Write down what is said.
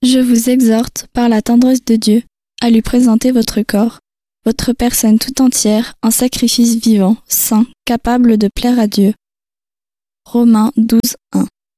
Je vous exhorte, par la tendresse de Dieu, à lui présenter votre corps, votre personne tout entière, en sacrifice vivant, saint, capable de plaire à Dieu. Romains 12, 1.